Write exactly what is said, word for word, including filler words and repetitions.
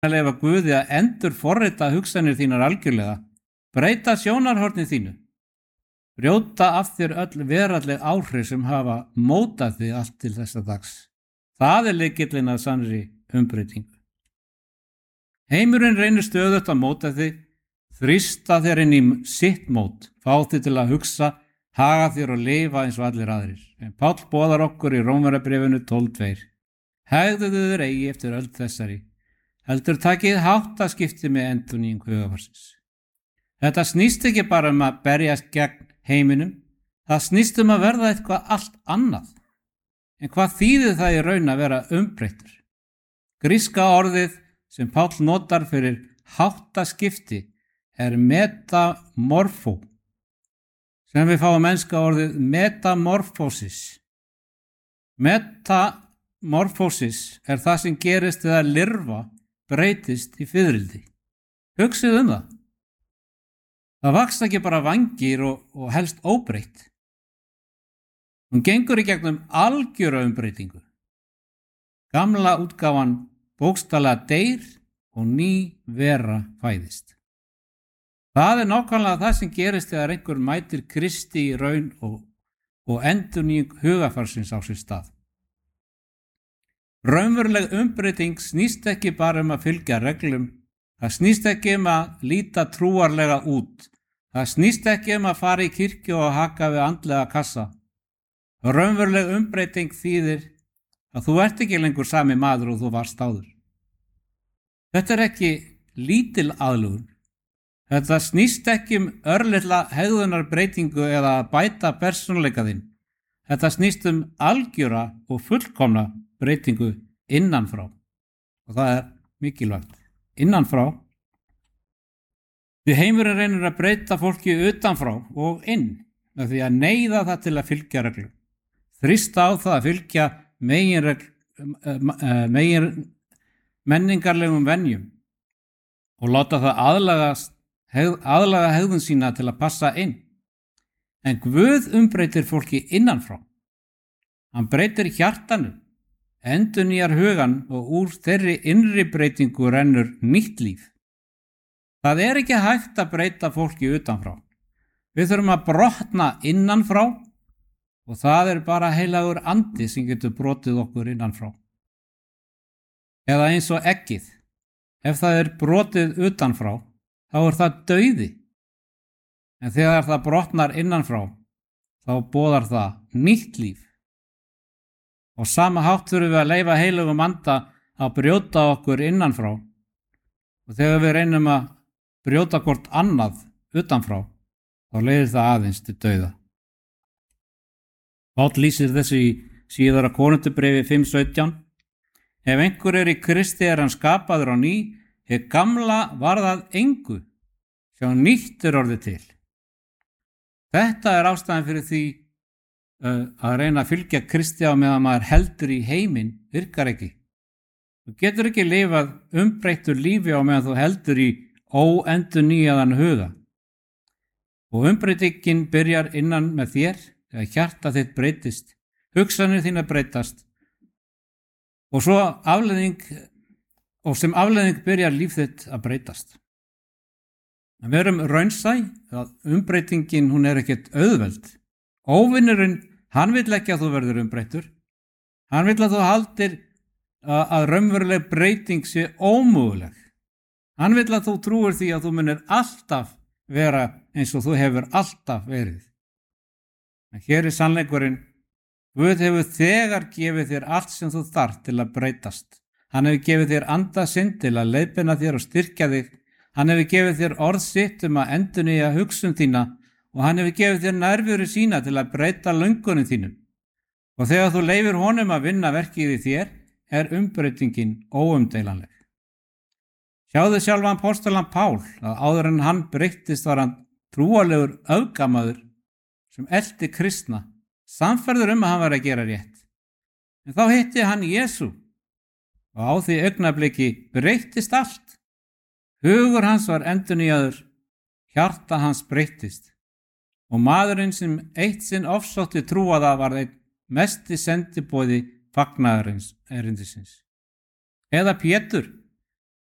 að leyfa Guði að endur forrita hugsanir þínar algjörlega, breyta sjónarhorni þínu, brjóta af þér öll veraldleg áhrif sem hafa mótað þig allt til þessa dags. Það er lykillinn að sannri umbreytingu. Heimurinn reynir stöðugt að móta þig, þrýsta þér inn í sitt mót, fá þig til að hugsa, haga þér og lifa eins og allir aðrir. En Páll boðar okkur í Rómverjabréfinu tólf tvö. Hegðuðu þér eigi eftir öll þessari, heldur takið háttaskipti með endurnýjung hugarfarsins. Þetta snýst ekki bara um að berjast gegn heiminum, það snýst um að verða eitthvað allt annað. En hvað þýðir það í raun að vera umbreyttur? Gríska orðið sem Páll notar fyrir háttaskipti er metamorfó, sem við fáum enska orðið metamorfósis. Metamorfósis er það sem gerist þegar lirfa breytist í fiðrildi. Hugsið um það. Það vaxa ekki bara vangir og, og helst óbreytt. Hún gengur í gegnum algjöra umbreytingu. Gamla útgáfan bókstaflega deyr og ný vera fæðist. Það er nákvæmlega það sem gerist þegar einhver mætir Kristi í raun og, og endurnýjung hugarfarsins á sér stað. Raunveruleg umbreyting snýst ekki bara um að fylgja reglum, það snýst ekki um að líta trúarlega út, það snýst ekki um að fara í kirkju og haka við andlega kassa. Raunveruleg umbreyting þýðir að þú ert ekki lengur sami maður og þú varst áður. Þetta er ekki lítil aðlögun. Þetta snýst ekki um örlitla hegðunarbreytingu eða að bæta persónuleika þinn. Þetta snýst um algjöra og fullkomna breytingu innanfrá. Og það er mikilvægt. Innanfrá. Því heimurinn reynir að breyta fólki utanfrá og inn með því að neyða það til að fylgja reglum. Þrýsta á það að fylgja megin, megin menningarlegum venjum og láta það aðlagast aðlaga hegðun sína til að passa inn. En Guð umbreytir fólki innanfrá. Hann breytir hjartanu, endurnýjar hugan og úr þeirri innri breytingu rennur nýtt líf. Það er ekki hægt að breyta fólki utanfrá. Við þurfum að brotna innanfrá og það er bara heilagur andi sem getur brotið okkur innanfrá. Eða eins og eggið. Ef það er brotið utanfrá, þá er það dauði. En þegar það brotnar innanfrá, þá boðar það nýtt líf. Og sama hátt þurfum við að leyfa heilugum anda að brjóta okkur innanfrá. Og þegar við reynum að brjóta hvort annað utanfrá, þá leiðir það aðeins til dauða. Páll lýsir þessu í síðara Korinthubréfi fimm sautján. Ef einhver er í Kristi er hann skapaður á ný, hið gamla varðað engu, sjá nýtt er orðið til. Þetta er ástæðan fyrir því uh, að reyna að fylgja Kristi á meðan maður heldur í heiminn virkar ekki. Þú getur ekki lifað umbreyttur lífi á meðan þú heldur í óendurnýjaðan huga. Og umbreytingin byrjar innan með þér, þegar hjarta þitt breytist, hugsanir þínar breytast, og svo afleiðing, og sem afleiðing byrjar líf þitt að breytast. Við erum raunsæ, að umbreytingin hún er ekkert auðveld. Óvinnurinn, hann vill ekki að þú verður umbreyttur. Hann vill að þú haldir að, að raunveruleg breyting sé ómöguleg. Hann vill að þú trúir því að þú munir alltaf vera eins og þú hefur alltaf verið. En hér er sannleikurinn, Guð hefur þegar gefið þér allt sem þú þarft til að breytast. Hann hefur gefið þér anda sinn til að leiðbeina þér og styrkja þig. Hann hefur gefið þér orð sitt um að endurnýja hugsun þína og hann hefur gefið þér nærveru sína til að breyta löngunum þínum. Og þegar þú leyfir honum að vinna verkið í þér, er umbreytingin óumdeilanleg. Sjáðu sjálfan apóstolann Pál að áður en hann breyttist var hann trúarlegur öfgamaður sem elti kristna, samferður um að hann var að gera rétt. En þá hitti hann Jesú og á því augnabliki breyttist allt. Hugur hans var endurnýjaður, hjarta hans breyttist og maðurinn sem eitt sinn ofsótti trúaða var einn mesti sendiboði fagnaðarins erindisins. Eða Pétur,